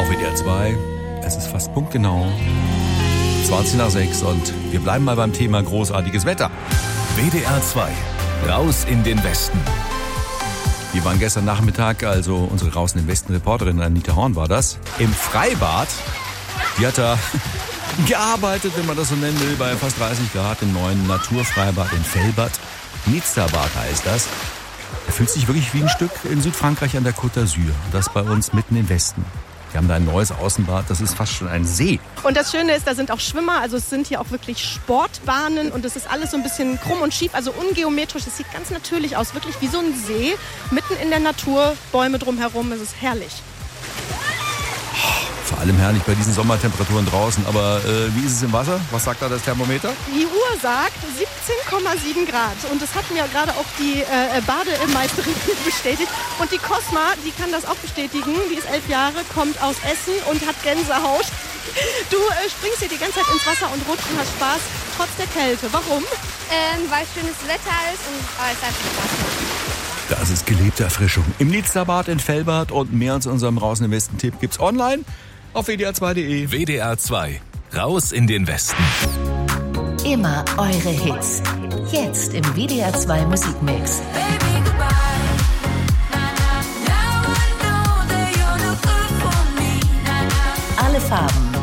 Auf WDR 2, es ist fast punktgenau 20 nach 6 und wir bleiben mal beim Thema großartiges Wetter. WDR 2, raus in den Westen. Wir waren gestern Nachmittag, also unsere Raus in den Westen Reporterin Anita Horn war das, im Freibad. Die hat da gearbeitet, wenn man das so nennen will, bei fast 30 Grad im neuen Naturfreibad in Velbert. Nizza-Bad heißt das. Er fühlt sich wirklich wie ein Stück in Südfrankreich an der Côte d'Azur. Und das bei uns mitten im Westen. Wir haben da ein neues Außenbad, das ist fast schon ein See. Und das Schöne ist, da sind auch Schwimmer, also es sind hier auch wirklich Sportbahnen und es ist alles so ein bisschen krumm und schief, also ungeometrisch. Es sieht ganz natürlich aus, wirklich wie so ein See, mitten in der Natur, Bäume drumherum, es ist herrlich. Vor allem herrlich bei diesen Sommertemperaturen draußen. Aber wie ist es im Wasser? Was sagt da das Thermometer? Die Uhr sagt 17,7 Grad. Und das hat mir gerade auch die Bademeisterin bestätigt. Und die Cosma, die kann das auch bestätigen. Die ist 11 Jahre, kommt aus Essen und hat Gänsehaut. Du springst hier die ganze Zeit ins Wasser und rutschst und hast Spaß, trotz der Kälte. Warum? Weil schönes Wetter ist und es einfach Spaß macht. Das ist gelebte Erfrischung. Im Nizza-Bad in Velbert und mehr zu unserem Raus in den Westen-Tipp gibt's online auf wdr2.de. WDR 2, raus in den Westen. Immer eure Hits. Jetzt im WDR 2 Musikmix. Alle Farben,